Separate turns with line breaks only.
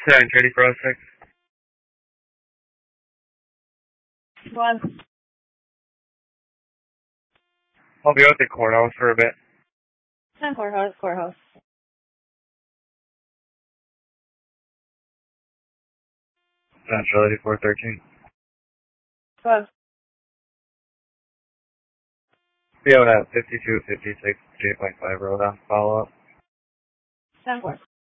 7:30 for 06.
One.
I'll be out at the courthouse for a bit.
Courthouse.
Central 8413.
12.
Be out at 5256 J.5 Road on follow up.
10-4.